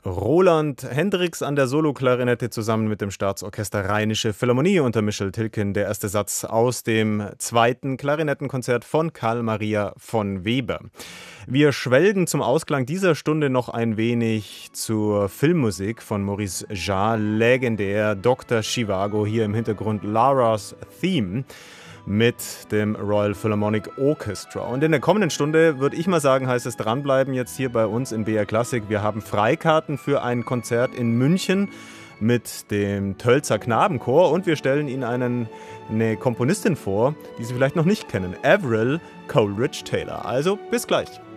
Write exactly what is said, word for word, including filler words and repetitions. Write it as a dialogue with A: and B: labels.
A: Roland Hendricks an der Soloklarinette zusammen mit dem Staatsorchester Rheinische Philharmonie unter Michel Tilken. Der erste Satz aus dem zweiten Klarinettenkonzert von Carl Maria von Weber. Wir schwelgen zum Ausklang dieser Stunde noch ein wenig zur Filmmusik von Maurice Jarre, legendär Doktor Zhivago, hier im Hintergrund Lara's Theme mit dem Royal Philharmonic Orchestra. Und in der kommenden Stunde, würde ich mal sagen, heißt es dranbleiben jetzt hier bei uns in B R Klassik. Wir haben Freikarten für ein Konzert in München mit dem Tölzer Knabenchor und wir stellen Ihnen einen, eine Komponistin vor, die Sie vielleicht noch nicht kennen, Avril Coleridge Taylor. Also bis gleich.